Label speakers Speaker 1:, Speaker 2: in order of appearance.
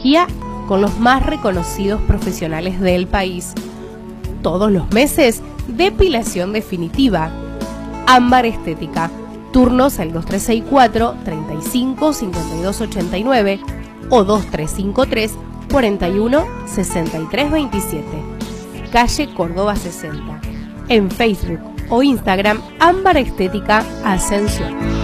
Speaker 1: odontología con los más reconocidos profesionales del país. Todos los meses, depilación definitiva. Ámbar Estética. Turnos al 2364 35 52 89 o 2353 41 63 27. Calle Córdoba 60. En Facebook o Instagram, Ámbar Estética Ascensión.